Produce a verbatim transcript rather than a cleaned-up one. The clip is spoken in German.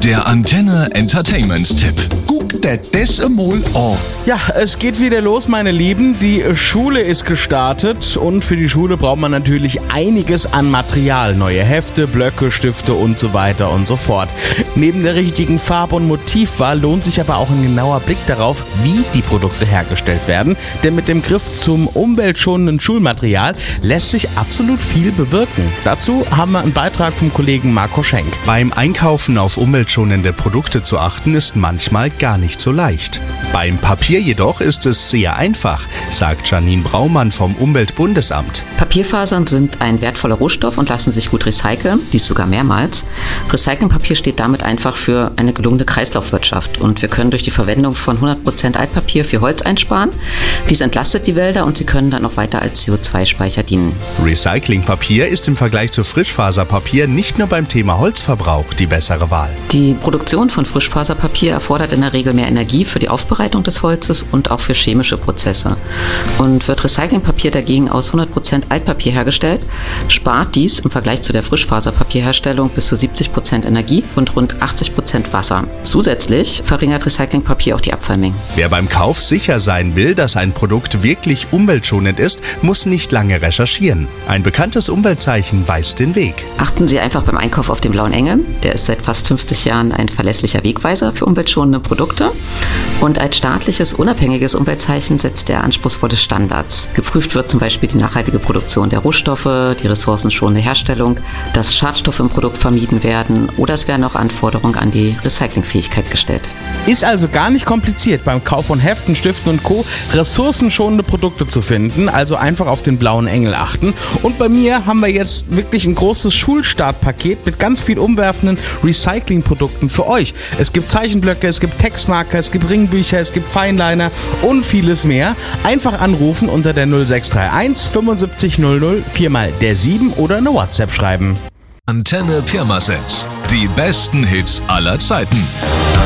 Der Antenne Entertainment-Tipp. Guck dir das einmal an. Ja, es geht wieder los, meine Lieben. Die Schule ist gestartet und für die Schule braucht man natürlich einiges an Material. Neue Hefte, Blöcke, Stifte und so weiter und so fort. Neben der richtigen Farb- und Motivwahl lohnt sich aber auch ein genauer Blick darauf, wie die Produkte hergestellt werden. Denn mit dem Griff zum umweltschonenden Schulmaterial lässt sich absolut viel bewirken. Dazu haben wir einen Beitrag vom Kollegen Marco Schenk. Beim Einkaufen auf umweltschonende Produkte zu achten, ist manchmal gar nicht so leicht. Beim Papier jedoch ist es sehr einfach, sagt Janine Braumann vom Umweltbundesamt. Papierfasern sind ein wertvoller Rohstoff und lassen sich gut recyceln, dies sogar mehrmals. Recyclingpapier steht damit einfach für eine gelungene Kreislaufwirtschaft und wir können durch die Verwendung von hundert Prozent Altpapier viel Holz einsparen. Dies entlastet die Wälder und sie können dann auch weiter als C O zwei Speicher dienen. Recyclingpapier ist im Vergleich zu Frischfaserpapier nicht nur beim Thema Holzverbrauch die bessere Wahl. Die Produktion von Frischfaserpapier erfordert in der Regel mehr Energie für die Aufbereitung des Holzes und auch für chemische Prozesse. Und wird Recyclingpapier dagegen aus hundert Prozent Altpapier hergestellt, spart dies im Vergleich zu der Frischfaserpapierherstellung bis zu siebzig Prozent Energie und rund achtzig Prozent Wasser. Zusätzlich verringert Recyclingpapier auch die Abfallmengen. Wer beim Kauf sicher sein will, dass ein Produkt wirklich umweltschonend ist, muss nicht lange recherchieren. Ein bekanntes Umweltzeichen weist den Weg. Achten Sie einfach beim Einkauf auf den blauen Engel. Der ist seit fast fünfzig Jahren ein verlässlicher Wegweiser für umweltschonende Produkte. Und als staatliches, unabhängiges Umweltzeichen setzt er anspruchsvolle Standards. Geprüft wird zum Beispiel die nachhaltige Produktion der Rohstoffe, die ressourcenschonende Herstellung, dass Schadstoffe im Produkt vermieden werden oder es werden auch Anforderungen an die Recyclingfähigkeit gestellt. Ist also gar nicht kompliziert, beim Kauf von Heften, Stiften und Co. ressourcenschonende Produkte zu finden, also einfach auf den blauen Engel achten. Und bei mir haben wir jetzt wirklich ein großes Schulstartpaket mit ganz viel umwerfenden Recyclingprodukten für euch. Es gibt Zeichenblöcke, es gibt Textmarker, es gibt Ringbücher, es gibt Feinliner und vieles mehr. Einfach anrufen unter der null sechs drei eins fünfundsiebzig null null, viermal der sieben oder eine WhatsApp schreiben. Antenne Pirmasens. Die besten Hits aller Zeiten.